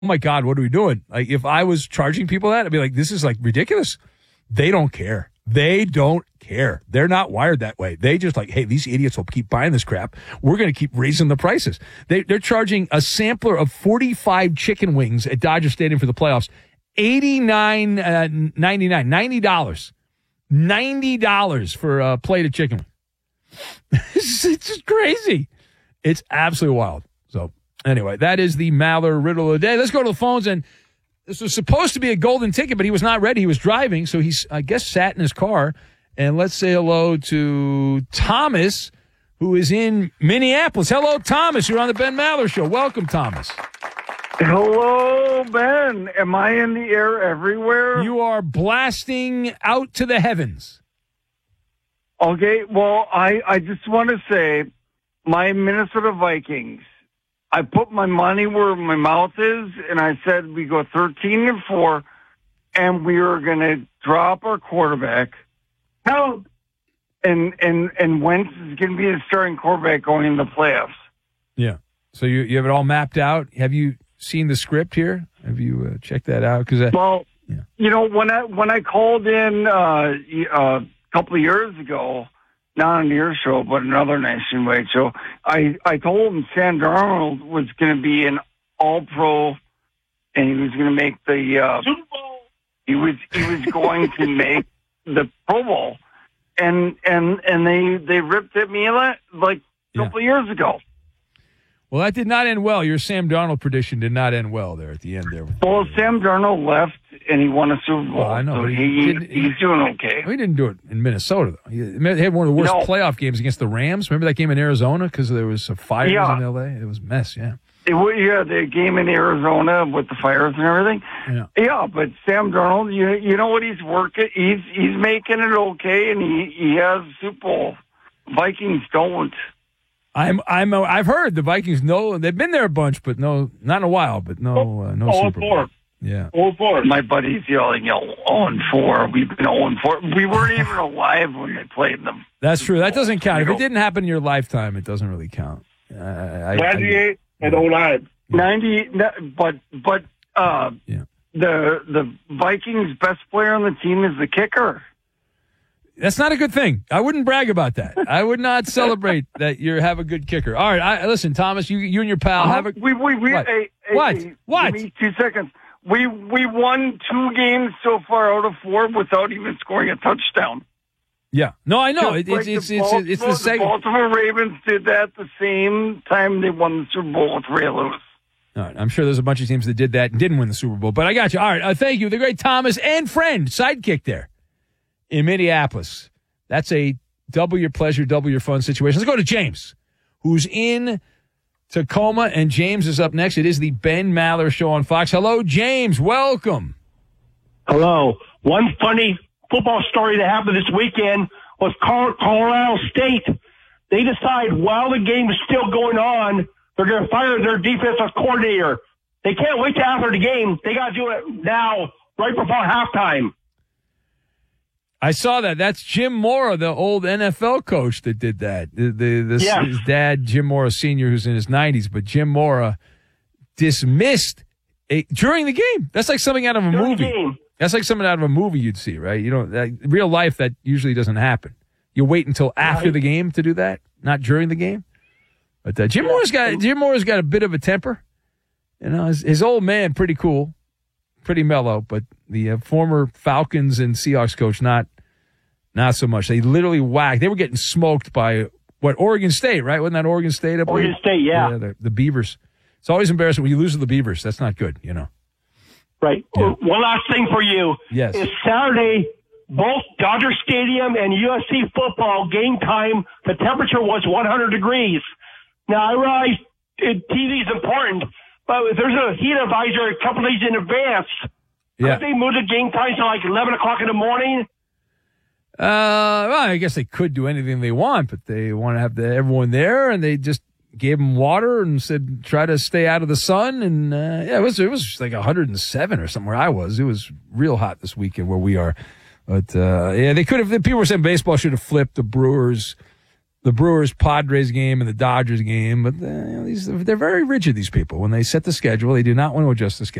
oh my God, what are we doing? Like, if I was charging people that, I'd be like, this is like ridiculous. They don't care. They don't care. They're not wired that way. They just like, hey, these idiots will keep buying this crap. We're going to keep raising the prices. They're charging a sampler of 45 chicken wings at Dodger Stadium for the playoffs, $89.99, $90. $90 for a plate of chicken. It's just crazy. It's absolutely wild. So anyway, that is the Maller riddle of the day. Let's go to the phones. And this was supposed to be a golden ticket, but he was not ready. He was driving, so he's, I guess, sat in his car. And let's say hello to Thomas, who is in Minneapolis. Hello, Thomas. You're on the Ben Maller Show. Welcome, Thomas. Hello, Ben. Am I in the air everywhere? You are blasting out to the heavens. Okay, well, I just want to say, my Minnesota Vikings, I put my money where my mouth is, and I said we go 13-4, and we are going to drop our quarterback. How? And Wentz is going to be the starting quarterback going in the playoffs. Yeah. So you have it all mapped out. Have you seen the script here? Have you checked that out? Well, yeah. You know, when I called in a couple of years ago, not on your show, but another nationwide show, I told him Sam Darnold was going to be an All-Pro, and he was going to make the Super Bowl. He was going to make the Pro Bowl, and they ripped at me like a couple of years ago. Well, that did not end well. Your Sam Darnold prediction did not end well there at the end there. Well, Sam Darnold left, and he won a Super Bowl. Well, I know. So he's doing okay. He didn't do it in Minnesota, though. He had one of the worst playoff games against the Rams. Remember that game in Arizona because there was some fires in L.A.? It was a mess, yeah. The game in Arizona with the fires and everything. Yeah, but Sam Darnold, you know what he's working? He's making it okay, and he has Super Bowl. Vikings don't. I've heard the Vikings they've been there a bunch, but not in a while, but no Super Bowl. Yeah. 0-4. My buddy's yelling 0-4. We've been 0-4. We weren't even alive when they played them. That's true. That doesn't count. If it didn't happen in your lifetime, it doesn't really count. 98 and 09. 90, but the Vikings' best player on the team is the kicker. That's not a good thing. I wouldn't brag about that. I would not celebrate that you have a good kicker. All right, listen, Thomas, you and your pal have a... What? Give me 2 seconds. We won 2 games so far out of 4 without even scoring a touchdown. Yeah. No, I know. It's the same. The Baltimore Ravens did that the same time they won the Super Bowl with Ray Lewis. All right, I'm sure there's a bunch of teams that did that and didn't win the Super Bowl, but I got you. All right, thank you. The great Thomas and friend, sidekick there in Minneapolis. That's a double your pleasure, double your fun situation. Let's go to James, who's in Tacoma, and James is up next. It is the Ben Maller Show on Fox. Hello, James. Welcome. Hello. One funny football story that happened this weekend was Colorado State. They decide while the game is still going on, they're going to fire their defensive coordinator. They can't wait till after the game. They got to do it now, right before halftime. I saw that. That's Jim Mora, the old NFL coach that did that. His dad, Jim Mora Sr., who's in his 90s, but Jim Mora dismissed during the game. That's like something out of a movie. That's like something out of a movie you'd see, right? You know, real life, that usually doesn't happen. You wait until after the game to do that, not during the game. But Jim Mora's got a bit of a temper. You know, his old man, pretty cool, pretty mellow, but the former Falcons and Seahawks coach, not so much. They literally whacked. They were getting smoked by Oregon State, right? Wasn't that Oregon State? Oregon State, yeah. The Beavers. It's always embarrassing when you lose to the Beavers. That's not good, you know. Right. Yeah. One last thing for you. Yes. Is Saturday, both Dodger Stadium and USC football game time, the temperature was 100 degrees. Now, I realize TV is important, but if there's a heat advisory a couple days in advance, could they move the game time to like 11 o'clock in the morning? Well, I guess they could do anything they want, but they want to have everyone there, and they just gave them water and said try to stay out of the sun. And it was like 107 or something where I was. It was real hot this weekend where we are. But they could have. People were saying baseball should have flipped the Brewers the Brewers Padres game and the Dodgers game, but they're very rigid, these people. When they set the schedule, they do not want to adjust the schedule.